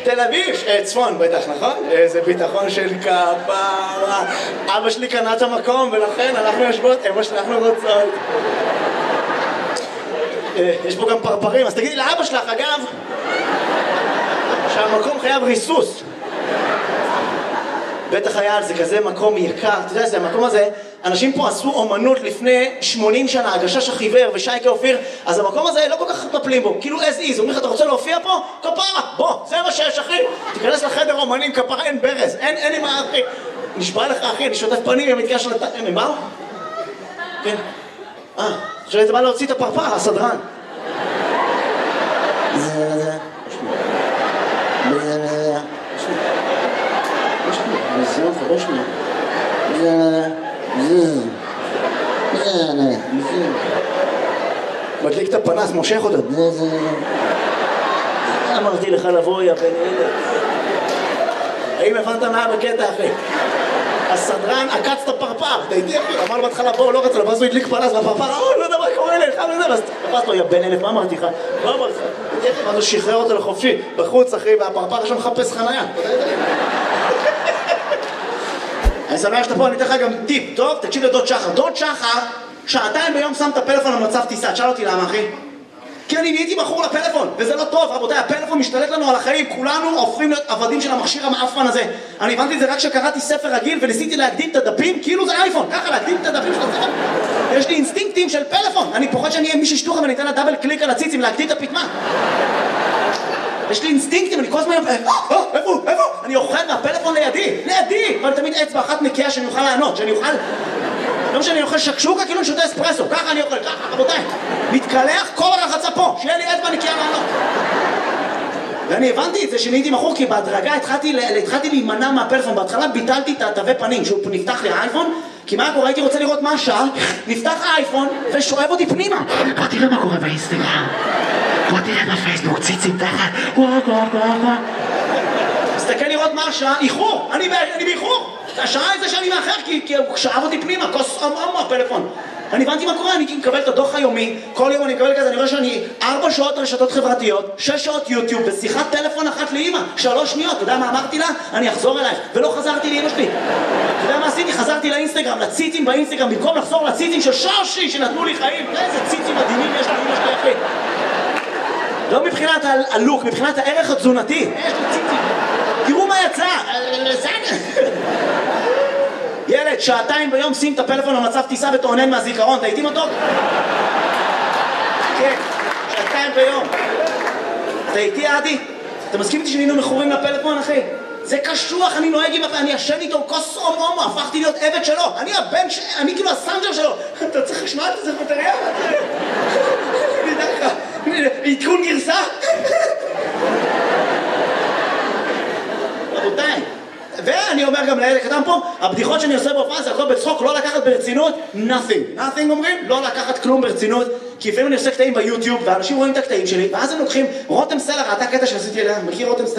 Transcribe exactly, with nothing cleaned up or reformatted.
תל אביב, צפון בטח, נכון? איזה ביטחון של כפרה. אבא שלי קנה את המקום ולכן אנחנו יושבות איפה שאנחנו רוצות. יש פה גם פרפרים, אז תגידי לאבא שלך, אגב, שהמקום חייב ריסוס. בטח היה על זה כזה מקום יקר, אתה יודע, זה המקום הזה, אנשים פה עשו אומנות לפני שמונים שנה, הגשש החיוור ושייקה אופיר, אז המקום הזה לא כל כך מטפלים בו, כאילו as is, אומרים לך, אתה רוצה להופיע פה? כפרה, בוא, זה מה שיש, אחי. תיכנס לחדר אומנים, כפרה, אין ברז, אין, אין לי מה, אחי. נשבע לך, אחי, אני שוטף פנים, הם מתקשר לת... הם באו? כן. אה, עכשיו אתה בא להוציא את הפרפר, הסדרן. זה, זה... מדליק את הפנס, מושך אותו. אמרתי לך לבוא, יא בן ילד. האם הבנת מה בקטע, אחי? הסדרן עקץ את הפרפר, אתה איתי, אחי? אמר בהתחלה בוא, לא רצה, ואז הוא הדליק פנס לפרפר, אה, לא יודע מה קורה לך, ואז תפס לו, יא בן ילד, מה אמרתי לך? מה אמרתי לך? ואז הוא שחרר אותו לחופשי, בחוץ, אחי, והפרפר עכשיו מחפש חנייה. אני שמח שאתה פה, אני אתן לך גם טיפ, טוב? תקשיב לדוד שחר. דוד שחר, שעתיים ביום שם את הפלאפון במצב טיסה. תשאל אותי למה, אחי? כי אני נהייתי בחור לפלאפון, וזה לא טוב, רבותיי, הפלאפון משתלט לנו על החיים, כולנו הופכים להיות עבדים של המכשיר המאפן הזה. אני הבנתי את זה רק כשקראתי ספר רגיל וניסיתי להקדים את הדפים, כאילו זה אייפון, ככה להקדים את הדפים של הספר. יש לי אינסטינקטים של פלאפון, אני פוחד שאני אהיה מישהו שטוח ואני אתן לה דאבל קליק על הציצים להקדים את הפתמה. יש לי אינסטינקטים, אני כל הזמן, איפה, איפה, איפה? אני אוכל מהפלאפון לידי, לידי, אבל תמיד אצבע אחת נקייה שאני אוכל לענות, שאני אוכל... לא משנה, אני אוכל שקשוקה, כאילו אני שותה אספרסו, ככה אני אוכל, ככה, רבותיי. מתקלח כל הרחצה פה, שיהיה לי אצבע נקייה לענות. ואני הבנתי את זה שנהייתי מכור, כי בהדרגה התחלתי, התחלתי להימנע מהפלאפון, בהתחלה ביטלתי את התווי פנים, שהוא נפתח לי האייפון, כי מה קורה? הייתי רוצה לראות מה השעה, נפתח האייפון ושואב אותי פנימה. בוא תראה מה קורה באינסטגרם. בוא תראה בפייסבוק, ציצים תחת, וואו וואו וואו וואו. מסתכל לראות מה השעה, איחור, אני באיחור. השעה איזה שאני מאחר, כי הוא שאב אותי פנימה, כוס עמו הפלאפון. אני הבנתי מה קורה, אני מקבל את הדוח היומי, כל יום אני מקבל כזה, אני רואה שאני ארבע שעות רשתות חברתיות, שש שעות יוטיוב, ושיחת טלפון אחת לאמא, שלוש שניות, אתה יודע מה אמרתי לה? אני אחזור אלייך, ולא חזרתי לאמא שלי. אתה יודע מה עשיתי? חזרתי לאינסטגרם, לציצים באינסטגרם, במקום לחזור לציצים של שושי, שנתנו לי חיים, איזה ציצים מדהימים יש לאמא שלי, אחי. לא מבחינת הלוק, מבחינת הערך התזונתי, יש לי ציצים. תראו מה יצא, ילד, שעתיים ביום שים את הפלאפון במצב טיסה ותעונן מהזיכרון, אתה איתי מתוק? כן, שעתיים ביום. אתה איתי, עדי? אתה מסכים איתי שנהיינו מכורים לפלאפון, אחי? זה קשוח, אני נוהג עם... אני ישן איתו כוס הומו הומו, הפכתי להיות עבד שלו. אני הבן ש... אני כאילו הסנג'ר שלו. אתה צריך לשמוע את זה, זה בטריה? אני יודע לך, עדכון גרסה? רבותיי. ואני אומר גם לילד קטן פה, הבדיחות שאני עושה בהופעה זה הכל בצחוק, לא לקחת ברצינות, nothing. nothing אומרים? לא לקחת כלום ברצינות, כי לפעמים אני עושה קטעים ביוטיוב, ואנשים רואים את הקטעים שלי, ואז הם לוקחים, רותם סלע ראתה קטע שעשיתי אליה, מכיר רותם סלע?